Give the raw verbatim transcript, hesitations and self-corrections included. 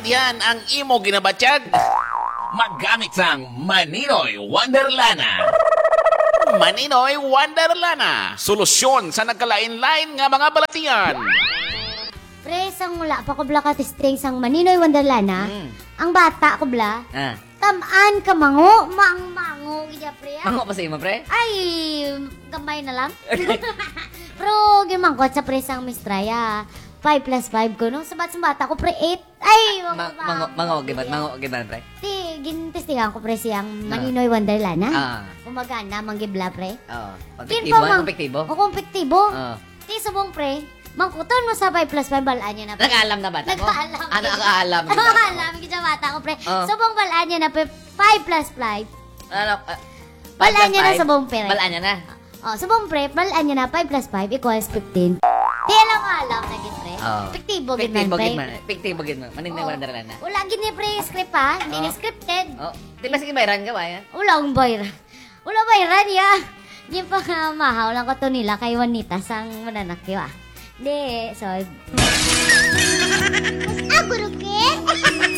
kabalatihan ang imo ginabatyag? Maggamit sang Maninoy Wonderlana. Maninoy Wonderlana. Solusyon sa nagkalain-lain nga mga balatian. Pre, sang mula pa ko bla ka testing sang Maninoy Wonderlana. Mm. Ang bata ko bla. Ah. Tamaan ka mango, mang-mango gidya pre. Mango pa sa imo, pre? Ay, gamay na lang. Pero gimangkot sa pre sang Mistraya. five plus five ko no. Sabat sa bata ko pre eight. Ay, Ma mango, mango, gibat, mango, gibat, pre? Ti, gintestigan ko pre siyang Maninoy Wonderlana. Ah. Kumagana, manggibla pre. Oo. Kin Kompektibo, pa, ah, mang- kompektibo? O, kompektibo. Oo. Ti, subong pre. Mangkuton mo sa five plus five, balaan niya na pre. Nag-aalam na bata mo? Nagpaalam. Ano, nakaalam? Nakaalam, kita bata ko pre. Oo. Subong balaan niya na pre, five plus five. Ano? ah, Balaan five niya plus na five? subong pre. Balaan niya na? O, subong pre, balaan niya na five plus five equals fifteen. Di alam alam na gid pre. Oo. Epektibo gid man Piktibo, pre. gid man. Piktibo, gid man. Maning Oo. na wala na. Wala gid ni pre script ha, hindi Oo. ni scripted. Oh, di ba sige bayran ka ba yan? Wala akong bayran. Wala bayran ya. Di pa nga mahaw lang ko to nila kay Juanita sang mananakyo ah. Di, so... Mas ako, Rukin?